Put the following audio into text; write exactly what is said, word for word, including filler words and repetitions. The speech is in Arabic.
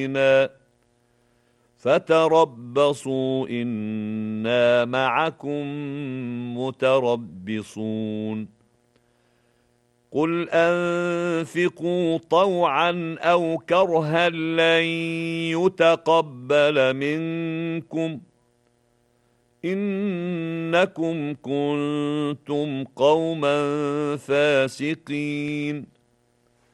فتربصوا إنا معكم متربصون قل أنفقوا طوعا أو كرها لن يتقبل منكم إنكم كنتم قوما فاسقين